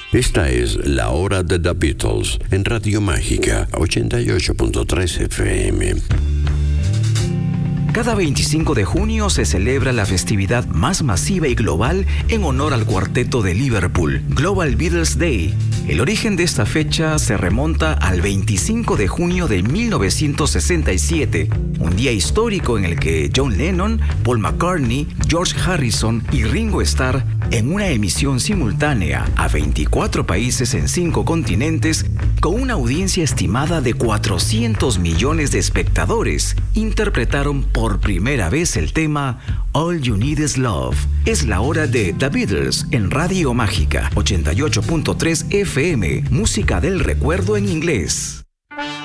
Esta es La Hora de The Beatles en Radio Mágica 88.3 FM. Cada 25 de junio se celebra la festividad más masiva y global en honor al cuarteto de Liverpool, Global Beatles Day. El origen de esta fecha se remonta al 25 de junio de 1967, un día histórico en el que John Lennon, Paul McCartney, George Harrison y Ringo Starr, en una emisión simultánea a 24 países en 5 continentes, con una audiencia estimada de 400 millones de espectadores, interpretaron por primera vez el tema All You Need Is Love. Es la hora de The Beatles en Radio Mágica 88.3 FM, música del recuerdo en inglés.